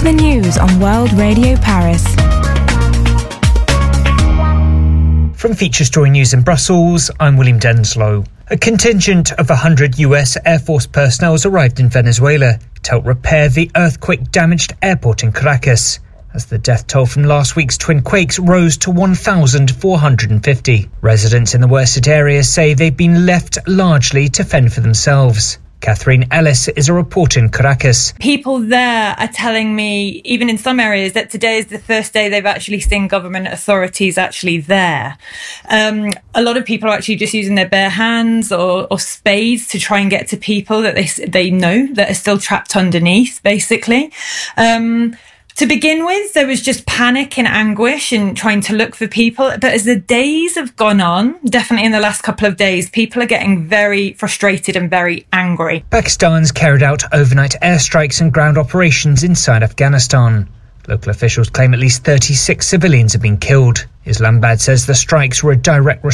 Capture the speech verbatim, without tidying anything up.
the news on World Radio Paris. From Feature Story News in Brussels, I'm William Denslow. A contingent of one hundred U S Air Force personnel has arrived in Venezuela to help repair the earthquake-damaged airport in Caracas, as the death toll from last week's twin quakes rose to one thousand four hundred fifty. Residents in the worst-hit areas say they've been left largely to fend for themselves. Catherine Ellis is a reporter in Caracas. People there are telling me, even in some areas, that today is the first day they've actually seen government authorities actually there. Um, a lot of people are actually just using their bare hands or, or spades to try and get to people that they they know that are still trapped underneath, basically. Um, To begin with, there was just panic and anguish and trying to look for people. But as the days have gone on, definitely in the last couple of days, people are getting very frustrated and very angry. Pakistan's carried out overnight airstrikes and ground operations inside Afghanistan. Local officials claim at least thirty-six civilians have been killed. Islamabad says the strikes were a direct response